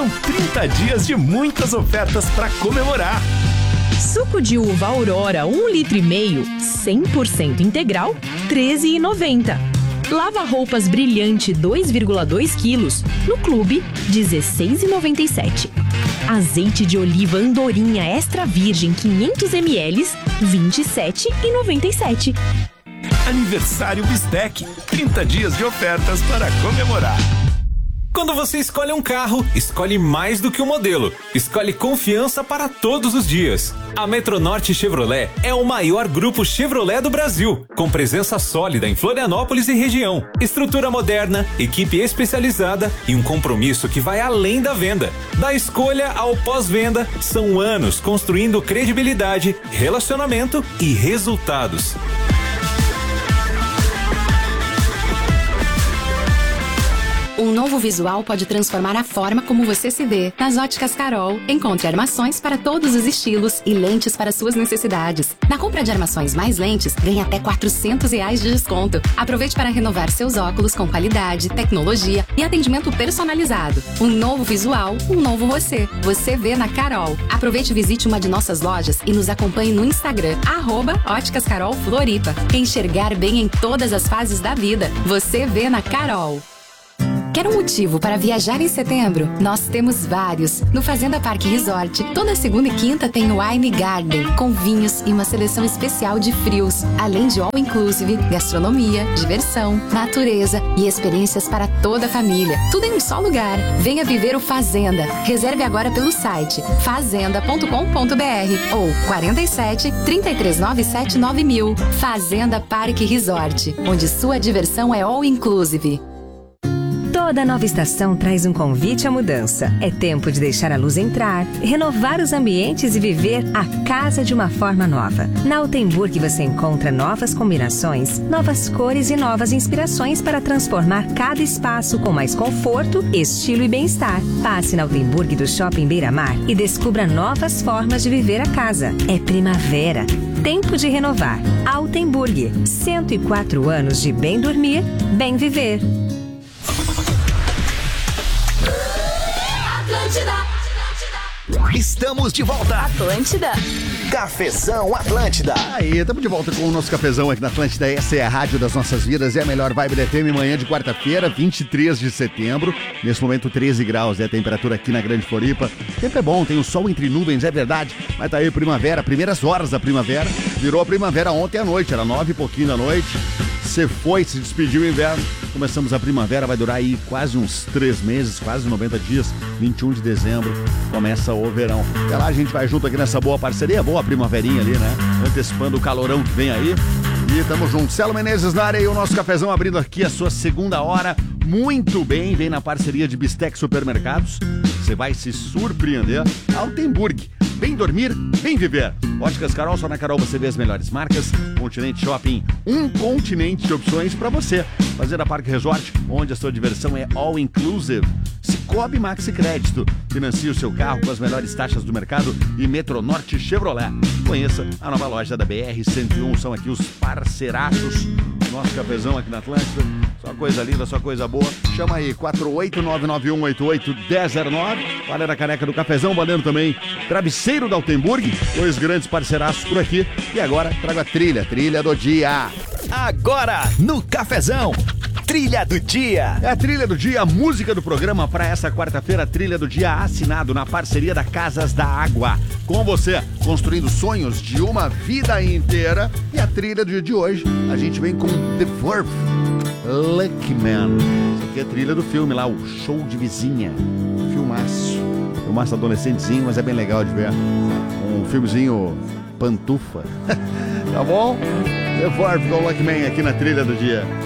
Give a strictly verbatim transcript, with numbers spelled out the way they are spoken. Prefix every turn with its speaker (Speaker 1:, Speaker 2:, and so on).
Speaker 1: São trinta dias de muitas ofertas para comemorar.
Speaker 2: Suco de uva Aurora um litro e meio, cem por cento integral, treze reais e noventa centavos. Lava roupas brilhante dois vírgula dois quilos, no Clube, dezesseis reais e noventa e sete centavos. Azeite de oliva Andorinha extra virgem quinhentos mililitros, vinte e sete reais e noventa e sete centavos.
Speaker 1: Aniversário Bistec, trinta dias de ofertas para comemorar.
Speaker 3: Quando você escolhe um carro, escolhe mais do que um modelo. Escolhe confiança para todos os dias. A Metronorte Chevrolet é o maior grupo Chevrolet do Brasil, com presença sólida em Florianópolis e região. Estrutura moderna, equipe especializada e um compromisso que vai além da venda. Da escolha ao pós-venda, são anos construindo credibilidade, relacionamento e resultados.
Speaker 4: Um novo visual pode transformar a forma como você se vê. Nas Óticas Carol, encontre armações para todos os estilos e lentes para suas necessidades. Na compra de armações mais lentes, ganhe até quatrocentos reais de desconto. Aproveite para renovar seus óculos com qualidade, tecnologia e atendimento personalizado. Um novo visual, um novo você. Você vê na Carol. Aproveite e visite uma de nossas lojas e nos acompanhe no Instagram, arroba Óticas Carol Floripa. Enxergar bem em todas as fases da vida. Você vê na Carol. Quer um motivo para viajar em setembro? Nós temos vários. No Fazenda Parque Resort, toda segunda e quinta tem o Wine Garden, com vinhos e uma seleção especial de frios, além de all inclusive, gastronomia, diversão, natureza e experiências para toda a família. Tudo em um só lugar. Venha viver o Fazenda. Reserve agora pelo site fazenda ponto com ponto br ou quarenta e sete, trinta e três noventa e sete nove mil. Fazenda Parque Resort, onde sua diversão é all inclusive.
Speaker 5: Toda nova estação traz um convite à mudança. É tempo de deixar a luz entrar, renovar os ambientes e viver a casa de uma forma nova. Na Altenburg você encontra novas combinações, novas cores e novas inspirações para transformar cada espaço com mais conforto, estilo e bem-estar. Passe na Altenburg do Shopping Beira-Mar e descubra novas formas de viver a casa. É primavera. Tempo de renovar. Altenburg. cento e quatro anos de bem dormir, bem viver.
Speaker 1: Estamos de volta.
Speaker 2: Atlântida.
Speaker 1: Cafezão Atlântida.
Speaker 6: Aí, estamos de volta com o nosso cafezão aqui na Atlântida. Essa é a rádio das nossas vidas, é a melhor vibe da F M, manhã de quarta-feira, vinte e três de setembro. Nesse momento, treze graus é a temperatura aqui na Grande Floripa. O tempo é bom, tem o sol entre nuvens, é verdade. Mas tá aí primavera, primeiras horas da primavera. Virou a primavera ontem à noite, era nove e pouquinho da noite. Você foi, se despediu o inverno. Começamos a primavera, vai durar aí quase uns três meses, quase noventa dias. vinte e um de dezembro começa o verão. Até lá a gente vai junto aqui nessa boa parceria, boa primaverinha ali, né? Antecipando o calorão que vem aí. E tamo junto. Celo Menezes na área e o nosso cafezão abrindo aqui a sua segunda hora. Muito bem, vem na parceria de Bistec Supermercados. Você vai se surpreender. Altenburg. Vem dormir, vem viver. Óticas Carol, só na Carol você vê as melhores marcas. Continente Shopping, um continente de opções para você. Fazenda Parque Resort, onde a sua diversão é all inclusive. Cicobi Maxi Crédito, financie o seu carro com as melhores taxas do mercado. E Metronorte Chevrolet. Conheça a nova loja da B R cento e um, são aqui os parceiraços. Nosso cafezão aqui na Atlântida. Só coisa linda, só coisa boa. Chama aí, quatro oito nove nove um oito oito um zero zero nove. Valendo a caneca do cafezão, valendo também Travesseiro da Altenburg. Dois grandes parceiraços por aqui. E agora, trago a trilha, trilha do dia.
Speaker 1: Agora, no cafezão, trilha do dia.
Speaker 6: É a trilha do dia, a música do programa para essa quarta-feira. Trilha do dia assinado na parceria da Casas da Água. Com você, construindo sonhos de uma vida inteira. E a trilha do dia de hoje, a gente vem com The Verve, Lucky Man. Isso aqui é a trilha do filme lá, o Show de Vizinha. Filmaço. Filmaço adolescentezinho, mas é bem legal de ver. Um filmezinho pantufa. Tá bom? The Verve com Lucky Man aqui na trilha do dia.